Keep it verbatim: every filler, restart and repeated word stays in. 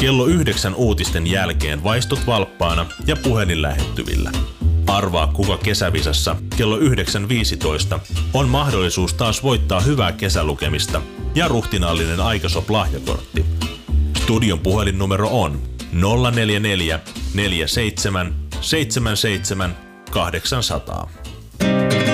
Kello yhdeksän uutisten jälkeen vaistut valppaana ja puhelin lähettyvillä. Arvaa, kuka kesävisassa kello yhdeksän viisitoista on mahdollisuus taas voittaa hyvää kesälukemista ja ruhtinaallinen Aikasop-lahjakortti. Studion puhelinnumero on nolla neljä neljä neljä seitsemän seitsemän seitsemän kahdeksansataa.